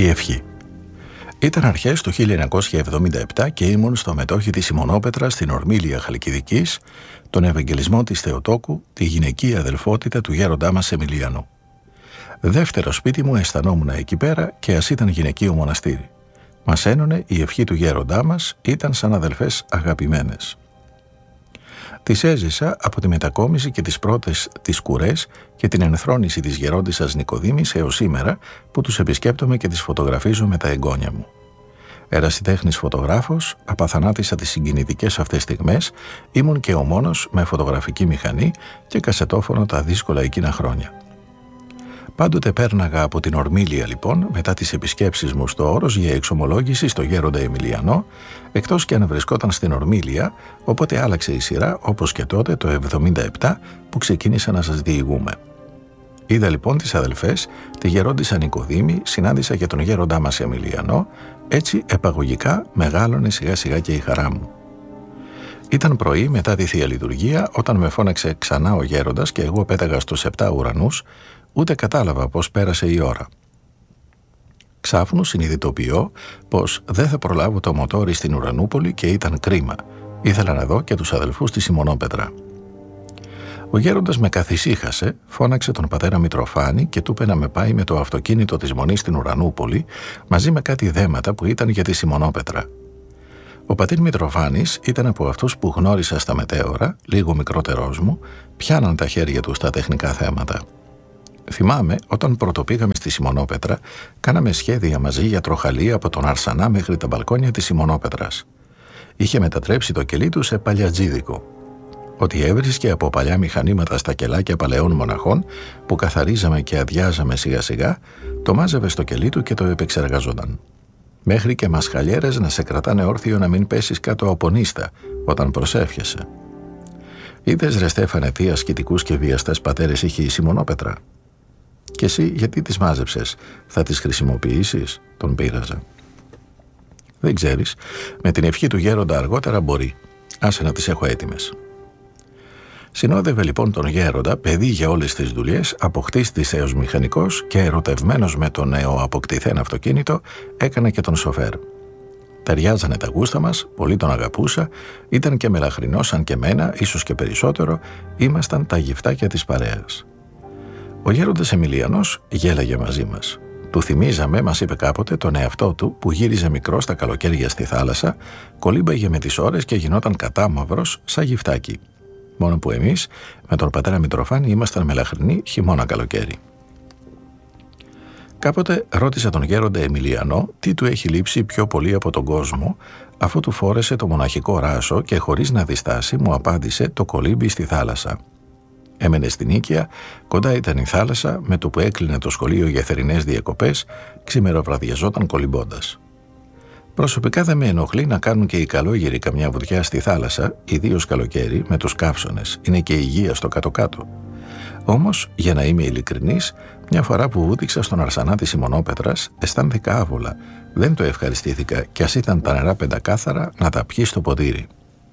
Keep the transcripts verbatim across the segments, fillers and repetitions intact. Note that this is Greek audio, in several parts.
Η ευχή. Ήταν αρχές του χίλια εννιακόσια εβδομήντα επτά και ήμουν στο μετόχι της Σιμονόπετρα στην Ορμήλια Χαλκιδικής, τον Ευαγγελισμό της Θεοτόκου, τη γυναικεία αδελφότητα του γέροντά μας Εμιλιανού. Δεύτερο σπίτι μου αισθανόμουν εκεί πέρα και ας ήταν γυναικείο μοναστήρι. Μας ένωνε η ευχή του γέροντά μας, ήταν σαν αδελφές αγαπημένες. Τις έζησα από τη μετακόμιση και τις πρώτες τις κουρές και την ενθρόνηση της γερόντισσας Νικοδήμης έως σήμερα που τους επισκέπτομαι και τις φωτογραφίζω με τα εγγόνια μου. Ερασιτέχνης φωτογράφος, απαθανάτησα τις συγκινητικές αυτές στιγμές, ήμουν και ο μόνος με φωτογραφική μηχανή και κασετόφωνο τα δύσκολα εκείνα χρόνια. Πάντοτε πέρναγα από την Ορμήλια λοιπόν, μετά τις επισκέψεις μου στο Όρος για εξομολόγηση στο γέροντα Εμιλιανό, εκτός και αν βρισκόταν στην Ορμήλια, οπότε άλλαξε η σειρά όπως και τότε το εβδομήντα επτά που ξεκίνησα να σας διηγούμε. Είδα λοιπόν τις αδελφές, τη γερόντισσα Νικοδήμη, συνάντησα και τον γέροντά μας Εμιλιανό, έτσι επαγωγικά μεγάλωνε σιγά σιγά και η χαρά μου. Ήταν πρωί μετά τη Θεία Λειτουργία όταν με φώναξε ξανά ο γέροντας και εγώ πέταγα στους επτά ουρανούς, ούτε κατάλαβα πώς πέρασε η ώρα. Ξάφνου συνειδητοποιώ πως δεν θα προλάβω το μοτόρι στην Ουρανούπολη και ήταν κρίμα. Ήθελα να δω και τους αδελφούς στη Σιμονόπετρα. Ο γέροντας με καθησύχασε, φώναξε τον πατέρα Μητροφάνη και του είπε να με πάει με το αυτοκίνητο της Μονής στην Ουρανούπολη μαζί με κάτι δέματα που ήταν για τη Σιμονόπετρα. Ο πατήρ Μητροφάνης ήταν από αυτούς που γνώρισα στα μετέωρα, λίγο μικρότερός μου, πιάναν τα χέρια του στα τεχνικά θέματα. Θυμάμαι, όταν πρωτοπήγαμε στη Σιμονόπετρα, κάναμε σχέδια μαζί για τροχαλία από τον Αρσανά μέχρι τα μπαλκόνια της Σιμονόπετρας. Είχε μετατρέψει το κελί του σε παλιατζίδικο. Ότι έβρισκε από παλιά μηχανήματα στα κελάκια παλαιών μοναχών, που καθαρίζαμε και αδειάζαμε σιγά σιγά, το μάζευε στο κελί του και το επεξεργαζόταν. Μέχρι και μασχαλιέρες να σε κρατάνε όρθιο να μην πέσεις κάτω από νύστα όταν προσεύχεσαι. Είδες ρε Στέφανε τι ασκητικούς και βιαστές πατέρες είχε η Σιμονόπετρα. Και εσύ γιατί τις μάζεψες, θα τις χρησιμοποιήσεις, τον πείραζα. Δεν ξέρεις, με την ευχή του γέροντα αργότερα μπορεί, άσε να τις έχω έτοιμες. Συνόδευε λοιπόν τον γέροντα, παιδί για όλες τις δουλειές, από χτίστης έως μηχανικός και ερωτευμένος με το νέο αποκτηθέν αυτοκίνητο, έκανε και τον σοφέρ. Ταιριάζανε τα γούστα μας, πολύ τον αγαπούσα, ήταν και μελαχρινός σαν και μένα, ίσως και περισσότερο, ήμασταν τα γυφτάκια της παρέας. Ο γέροντας Εμιλιανός γέλαγε μαζί μας. Του θυμίζαμε, μας είπε κάποτε, τον εαυτό του που γύριζε μικρός τα καλοκαίρια στη θάλασσα, κολύμπαγε με τις ώρες και γινόταν κατάμαυρος σαν γυφτάκι. Μόνο που εμείς με τον πατέρα Μητροφάνη ήμασταν μελαχρινοί χειμώνα καλοκαίρι. Κάποτε ρώτησα τον γέροντα Εμιλιανό τι του έχει λείψει πιο πολύ από τον κόσμο, αφού του φόρεσε το μοναχικό ράσο και χωρίς να διστάσει μου απάντησε το κολύμπι στη θάλασσα. Έμενε στην Νίκαια, κοντά ήταν η θάλασσα, με το που έκλεινε το σχολείο για θερινές διακοπές, ξημεροβραδιαζόταν κολυμπώντας. Προσωπικά δεν με ενοχλεί να κάνουν και οι καλόγεροι καμιά βουτιά στη θάλασσα, ιδίως καλοκαίρι, με τους καύσονες. Είναι και υγεία στο κάτω-κάτω. Όμως, για να είμαι ειλικρινής, μια φορά που βούτυξα στον Αρσανά της Σιμονόπετρας, αισθάνθηκα άβολα. Δεν το ευχαριστήθηκα κι ας ήταν τα νερά πεντακάθαρα να τα πιει στο ποτήρι.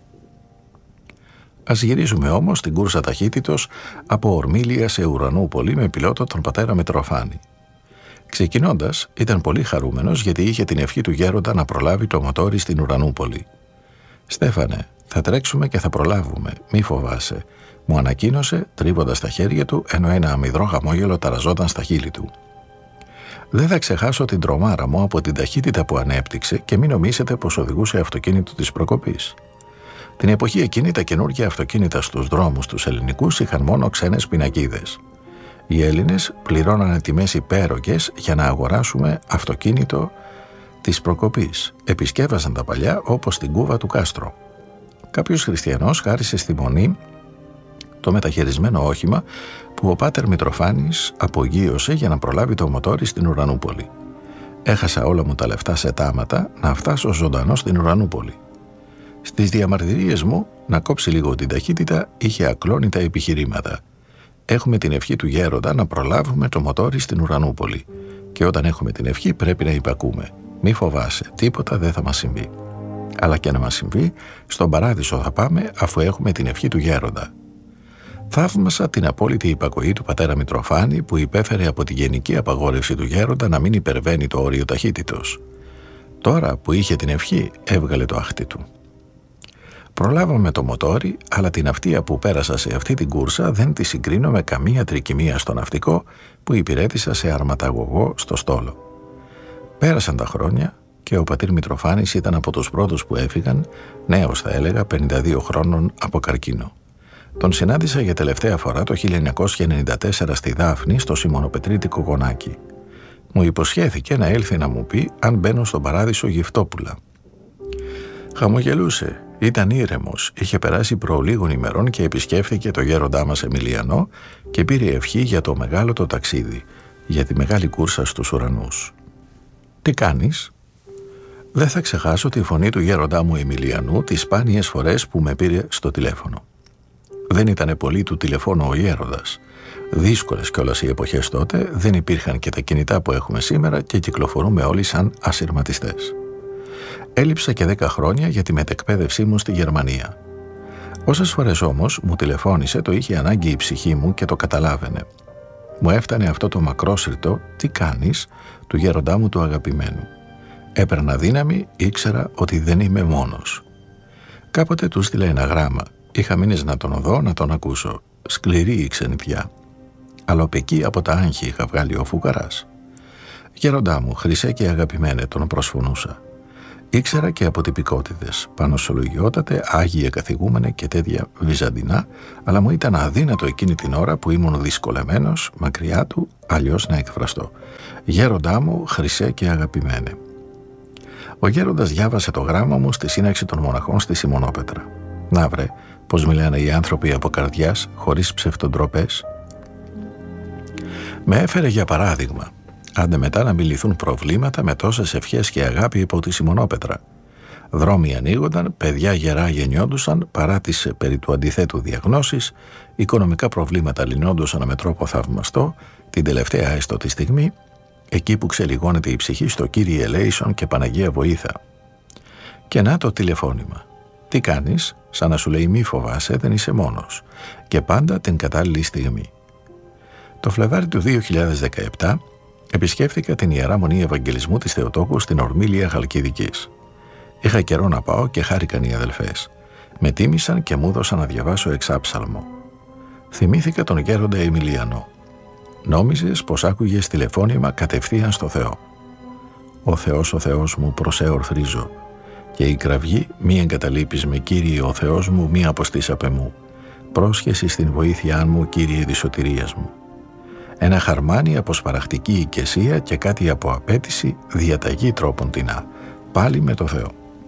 Ας γυρίζουμε όμως στην κούρσα ταχύτητος από Ορμήλια σε Ουρανούπολη με πιλότο τον πατέρα Μητροφάνη. Ξεκινώντας, ήταν πολύ χαρούμενος γιατί είχε την ευχή του γέροντα να προλάβει το μοτόρι στην Ουρανούπολη. «Στέφανε, θα τρέξουμε και θα προλάβουμε, μη φοβάσαι», μου ανακοίνωσε τρίβοντας τα χέρια του ενώ ένα αμυδρό χαμόγελο ταραζόταν στα χείλη του. Δεν θα ξεχάσω την τρομάρα μου από την ταχύτητα που ανέπτυξε και μην νομίσετε πως οδηγούσε αυτοκίνητο της προκοπής. Την εποχή εκείνη τα καινούργια αυτοκίνητα στους δρόμους τους ελληνικούς είχαν μόνο ξένες πινακίδες. Οι Έλληνες πληρώνανε τιμές υπέρογγες για να αγοράσουμε αυτοκίνητο της προκοπής. Επισκέβαζαν τα παλιά όπως την κούβα του Κάστρο. Κάποιος χριστιανός χάρισε στη Μονή το μεταχειρισμένο όχημα που ο πάτερ Μητροφάνης απογείωσε για να προλάβει το μοτόρι στην Ουρανούπολη. Έχασα όλα μου τα λεφτά σε τάματα να φτάσω ζωντανό στην Ουρανούπολη. Στις διαμαρτυρίες μου να κόψει λίγο την ταχύτητα είχε ακλόνητα επιχειρήματα. Έχουμε την ευχή του γέροντα να προλάβουμε το μοτόρι στην Ουρανούπολη. Και όταν έχουμε την ευχή πρέπει να υπακούμε. Μη φοβάσαι, τίποτα δεν θα μας συμβεί. Αλλά και να μας συμβεί, στον παράδεισο θα πάμε αφού έχουμε την ευχή του γέροντα. Θαύμασα την απόλυτη υπακοή του πατέρα Μητροφάνη που υπέφερε από τη γενική απαγόρευση του γέροντα να μην υπερβαίνει το όριο ταχύτητος. Τώρα που είχε την ευχή, έβγαλε το άχτι του. Προλάβαμε το μοτόρι, αλλά την αυτεία που πέρασα σε αυτή την κούρσα δεν τη συγκρίνω με καμία τρικυμία στο ναυτικό που υπηρέτησα σε αρματαγωγό στο στόλο. Πέρασαν τα χρόνια και ο πατήρ Μητροφάνης ήταν από τους πρώτους που έφυγαν, νέος θα έλεγα, πενήντα δύο χρόνων από καρκίνο. Τον συνάντησα για τελευταία φορά το χίλια εννιακόσια ενενήντα τέσσερα στη Δάφνη, στο Σιμωνοπετρίτικο γονάκι. Μου υποσχέθηκε να έλθει να μου πει αν μπαίνω στον παράδεισο γυφτόπουλα. Χαμογελούσε, ήταν ήρεμος, είχε περάσει προ λίγων ημερών και επισκέφθηκε το γέροντά μας Εμιλιανό και πήρε ευχή για το μεγάλο το ταξίδι, για τη μεγάλη κούρσα στους ουρανούς. «Τι κάνεις?» Δεν θα ξεχάσω τη φωνή του γέροντά μου Εμιλιανού τις σπάνιες φορές που με πήρε στο τηλέφωνο. Δεν ήτανε πολύ του τηλεφώνου ο γέροντας. Δύσκολες κιόλας οι εποχές τότε, δεν υπήρχαν και τα κινητά που έχουμε σήμερα και κυκλοφορούμε όλοι σαν ασυρματιστές. Έλειψα και δέκα χρόνια για τη μετεκπαίδευσή μου στη Γερμανία. Όσες φορές όμως μου τηλεφώνησε, το είχε ανάγκη η ψυχή μου και το καταλάβαινε. Μου έφτανε αυτό το μακρόσυρτο «Τι κάνεις» του γέροντά μου του αγαπημένου. Έπαιρνα δύναμη, ήξερα ότι δεν είμαι μόνος. Κάποτε του στείλα ένα γράμμα. Είχα μείνει να τον δω, να τον ακούσω. Σκληρή η ξενιτιά. Αλλά από εκεί από τα άγχη είχα βγάλει ο φουκαράς. Γέροντά μου, χρυσέ και αγαπημένε, τον προσφωνούσα. Ήξερα και από τυπικότητες, πανωσολογιότατε, άγιε καθηγούμενε και τέτοια βυζαντινά, αλλά μου ήταν αδύνατο εκείνη την ώρα που ήμουν δυσκολεμένος, μακριά του, αλλιώς να εκφραστώ. Γέροντά μου, χρυσέ και αγαπημένε. Ο γέροντας διάβασε το γράμμα μου στη σύναξη των μοναχών στη Σιμωνόπετρα. Να βρε, πως μιλάνε οι άνθρωποι από καρδιάς, χωρίς ψευτοντροπές. Με έφερε για παράδειγμα. Άντε μετά να μιληθούν προβλήματα με τόσες ευχές και αγάπη από τη Σιμωνόπετρα. Δρόμοι ανοίγονταν, παιδιά γερά γεννιόντουσαν παρά τις περί του αντιθέτου διαγνώσεις, οικονομικά προβλήματα λυνόντουσαν με τρόπο θαυμαστό, την τελευταία έστω τη στιγμή, εκεί που ξελιγώνεται η ψυχή στο Κύριε ελέησον και Παναγία βοήθα. Και να το τηλεφώνημα. Τι κάνεις, σαν να σου λέει μη φοβάσαι, δεν είσαι μόνος. Και πάντα την κατάλληλη στιγμή. Το Φλεβάρι του δύο χιλιάδες δεκαεπτά επισκέφθηκα την Ιερά Μονή Ευαγγελισμού της Θεοτόκου στην Ορμήλια Χαλκιδικής. Είχα καιρό να πάω και χάρηκαν οι αδελφές. Με τίμησαν και μου έδωσαν να διαβάσω εξάψαλμο. Θυμήθηκα τον γέροντα Εμιλιανό. Νόμιζες πως άκουγες τηλεφώνημα κατευθείαν στο Θεό. Ο Θεός ο Θεός μου προσεορθρίζω. Και η κραυγή μη εγκαταλείπεις με Κύριε ο Θεός μου μη αποστείς απ' εμού. Πρόσχεση στην βοήθειά μου Κύριε της σωτηρίας μου. Ένα χαρμάνι από σπαραχτική οικεσία και κάτι από απέτηση διαταγή τρόπον τεινά. Πάλι με το Θεό.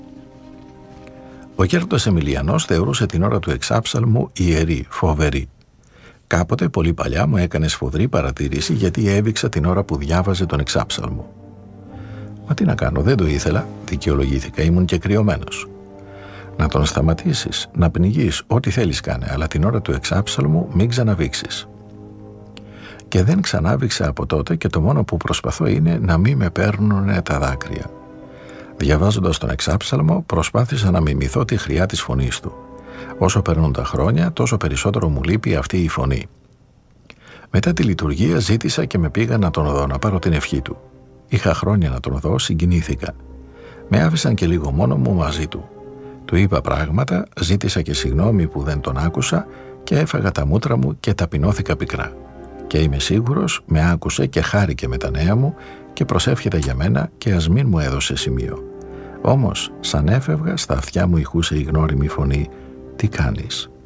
Ο γέροντας Εμιλιανός θεωρούσε την ώρα του εξάψαλμου ιερή, φοβερή. Κάποτε πολύ παλιά μου έκανε σφοδρή παρατήρηση γιατί έδειξα την ώρα που διάβαζε τον εξάψαλμο. Μα τι να κάνω, δεν το ήθελα, δικαιολογήθηκα, ήμουν και κρυωμένος. Να τον σταματήσεις, να πνιγείς, ό,τι θέλεις κάνε, αλλά την ώρα του εξάψαλμου μην ξαναβήξεις. Και δεν ξανάβηξα από τότε και το μόνο που προσπαθώ είναι να μην με παίρνουν τα δάκρυα. Διαβάζοντας τον εξάψαλμο προσπάθησα να μιμηθώ τη χρειά της φωνής του. Όσο περνούν τα χρόνια τόσο περισσότερο μου λείπει αυτή η φωνή. Μετά τη λειτουργία ζήτησα και με πήγα να τον δω, να πάρω την ευχή του. Είχα χρόνια να τον δω, συγκινήθηκα. Με άφησαν και λίγο μόνο μου μαζί του. Του είπα πράγματα, ζήτησα και συγγνώμη που δεν τον άκουσα και έφαγα τα μούτρα μου και ταπεινώθηκα πικρά. Και είμαι σίγουρος με άκουσε και χάρηκε με τα νέα μου και προσεύχεται για μένα και ας μην μου έδωσε σημείο. Όμως σαν έφευγα στα αυτιά μου ηχούσε η γνώριμη φωνή «Τι κάνεις?»